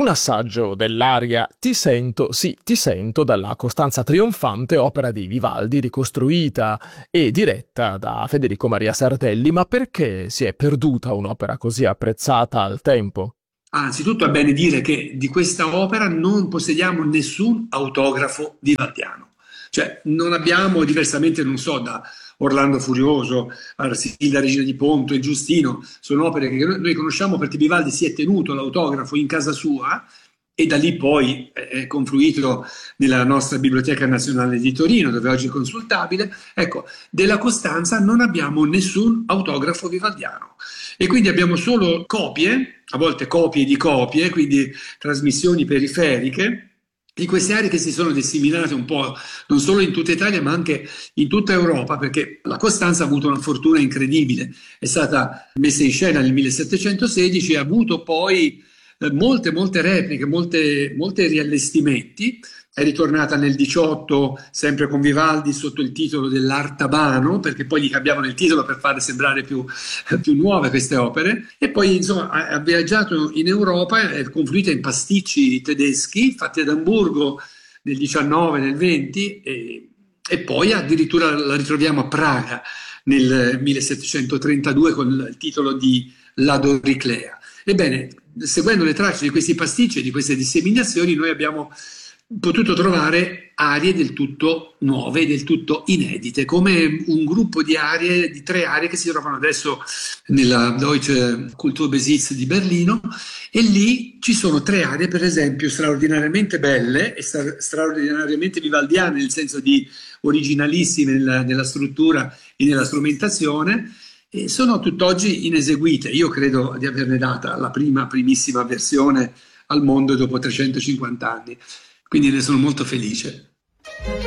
Un assaggio dell'aria Ti sento, sì, ti sento dalla Costanza trionfante, opera di Vivaldi ricostruita e diretta da Federico Maria Sardelli. Ma perché si è perduta un'opera così apprezzata al tempo? Anzitutto è bene dire che di questa opera non possediamo nessun autografo vivaldiano, cioè non abbiamo, diversamente non so, da Orlando Furioso, Arsilda Regina di Ponto, il Giustino, sono opere che noi conosciamo perché Vivaldi si è tenuto l'autografo in casa sua e da lì poi è confluito nella nostra Biblioteca Nazionale di Torino, dove oggi è consultabile. Ecco, della Costanza non abbiamo nessun autografo vivaldiano e quindi abbiamo solo copie, a volte copie di copie, quindi trasmissioni periferiche di queste aree che si sono disseminate un po' non solo in tutta Italia ma anche in tutta Europa, perché la Costanza ha avuto una fortuna incredibile, è stata messa in scena nel 1716 e ha avuto poi molte repliche, molti riallestimenti. È ritornata nel 18 sempre con Vivaldi sotto il titolo dell'Artabano, perché poi gli cambiavano il titolo per farle sembrare più nuove queste opere, e poi insomma ha viaggiato in Europa, è confluita in pasticci tedeschi fatti ad Amburgo nel 19, nel 20 e poi addirittura la ritroviamo a Praga nel 1732 con il titolo di La Doriclea. Ebbene, seguendo le tracce di questi pasticci e di queste disseminazioni, noi abbiamo potuto trovare arie del tutto nuove, del tutto inedite, come un gruppo di arie, di 3 aree che si trovano adesso nella Deutsche Kulturbesitz di Berlino, e lì ci sono 3 aree, per esempio, straordinariamente belle e straordinariamente vivaldiane, nel senso di originalissime nella struttura e nella strumentazione, e sono tutt'oggi ineseguite. Io credo di averne data la primissima versione al mondo dopo 350 anni, quindi ne sono molto felice.